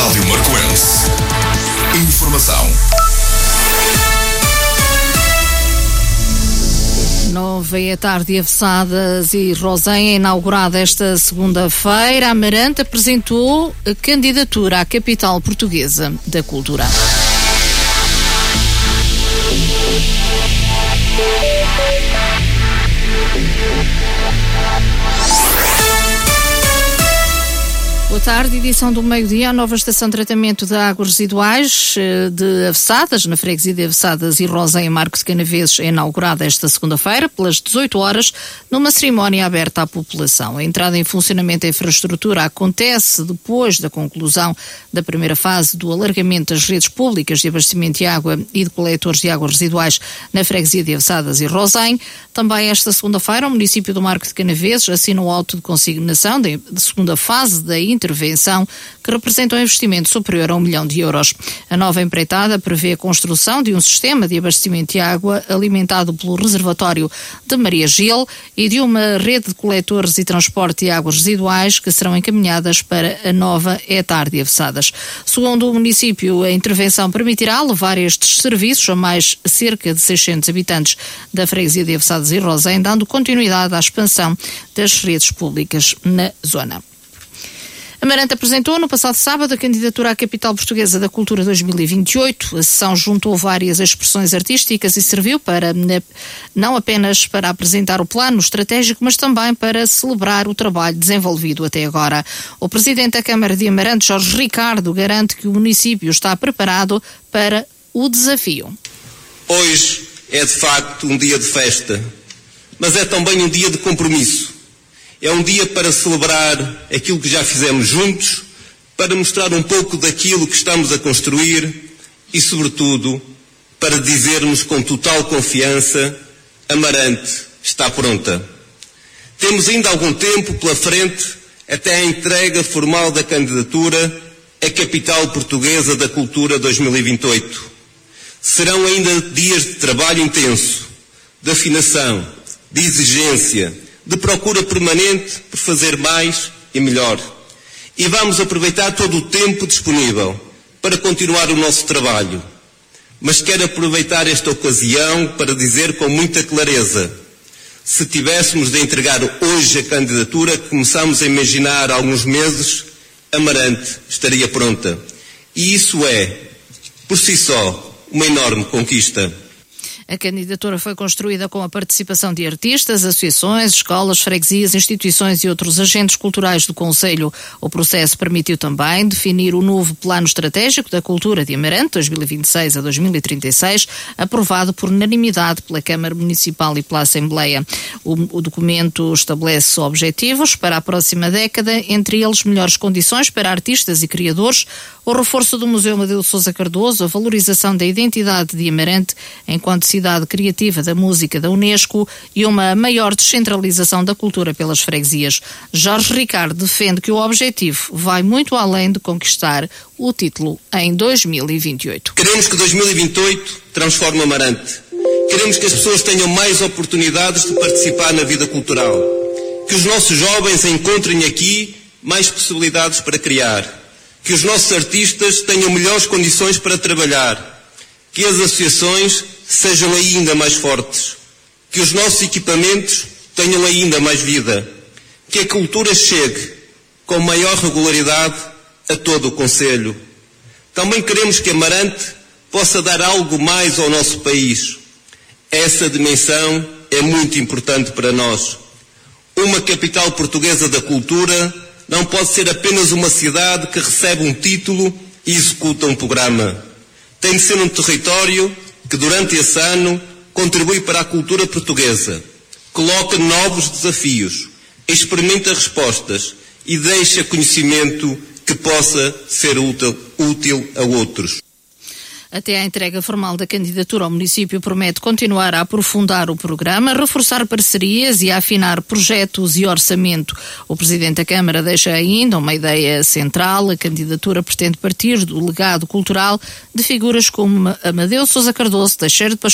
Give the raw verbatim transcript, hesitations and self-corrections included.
Rádio Marcoense. Informação. Nova é a tarde, Avessadas e Rosenha, inaugurada esta segunda-feira. Amarante apresentou a candidatura à capital portuguesa da cultura. Boa tarde, edição do meio-dia, a nova estação de tratamento de águas residuais de Avessadas, na freguesia de Avessadas e Rosenha, Marcos de Canaveses, é inaugurada esta segunda-feira, pelas dezoito horas, numa cerimónia aberta à população. A entrada em funcionamento da infraestrutura acontece depois da conclusão da primeira fase do alargamento das redes públicas de abastecimento de água e de coletores de águas residuais na freguesia de Avessadas e Rosenha. Também esta segunda-feira, o município do Marco de Canaveses assina o auto de consignação de segunda fase da intervenção, que representa um investimento superior a um milhão de euros. A nova empreitada prevê a construção de um sistema de abastecimento de água alimentado pelo reservatório de Maria Gil e de uma rede de coletores e transporte de águas residuais que serão encaminhadas para a nova etar de Avessadas. Segundo o município, a intervenção permitirá levar estes serviços a mais cerca de seiscentos habitantes da freguesia de Avessadas e Rosenha, dando continuidade à expansão das redes públicas na zona. Amarante apresentou no passado sábado a candidatura à capital portuguesa da cultura dois mil e vinte e oito. A sessão juntou várias expressões artísticas e serviu para, não apenas para apresentar o plano estratégico, mas também para celebrar o trabalho desenvolvido até agora. O presidente da Câmara de Amarante, Jorge Ricardo, garante que o município está preparado para o desafio. Hoje é de facto um dia de festa, mas é também um dia de compromisso. É um dia para celebrar aquilo que já fizemos juntos, para mostrar um pouco daquilo que estamos a construir e, sobretudo, para dizermos com total confiança: Amarante está pronta. Temos ainda algum tempo pela frente até a entrega formal da candidatura à capital portuguesa da cultura dois mil e vinte e oito. Serão ainda dias de trabalho intenso, de afinação, de exigência, de procura permanente por fazer mais e melhor. E vamos aproveitar todo o tempo disponível para continuar o nosso trabalho. Mas quero aproveitar esta ocasião para dizer com muita clareza: se tivéssemos de entregar hoje a candidatura que começamos a imaginar há alguns meses, Amarante estaria pronta. E isso é, por si só, uma enorme conquista. A candidatura foi construída com a participação de artistas, associações, escolas, freguesias, instituições e outros agentes culturais do concelho. O processo permitiu também definir o novo plano estratégico da cultura de Amarante dois mil e vinte e seis a dois mil e trinta e seis, aprovado por unanimidade pela Câmara Municipal e pela Assembleia. O, o documento estabelece objetivos para a próxima década, entre eles melhores condições para artistas e criadores, o reforço do Museu Amadeu de Sousa Cardoso, a valorização da identidade de Amarante enquanto cidade criativa da música da Unesco e uma maior descentralização da cultura pelas freguesias. Jorge Ricardo defende que o objetivo vai muito além de conquistar o título em dois mil e vinte e oito. Queremos que dois mil e vinte e oito transforme Amarante. Queremos que as pessoas tenham mais oportunidades de participar na vida cultural. Que os nossos jovens encontrem aqui mais possibilidades para criar. Que os nossos artistas tenham melhores condições para trabalhar. Que as associações sejam ainda mais fortes. Que os nossos equipamentos tenham ainda mais vida. Que a cultura chegue com maior regularidade a todo o concelho. Também queremos que Amarante possa dar algo mais ao nosso país. Essa dimensão é muito importante para nós. Uma capital portuguesa da cultura não pode ser apenas uma cidade que recebe um título e executa um programa. Tem de ser um território que durante esse ano contribui para a cultura portuguesa, coloca novos desafios, experimenta respostas e deixa conhecimento que possa ser útil, útil a outros. Até à entrega formal da candidatura, o município promete continuar a aprofundar o programa, reforçar parcerias e a afinar projetos e orçamento. O Presidente da Câmara deixa ainda uma ideia central: a candidatura pretende partir do legado cultural de figuras como Amadeu de Sousa Cardoso, Teixeira de Pascoal,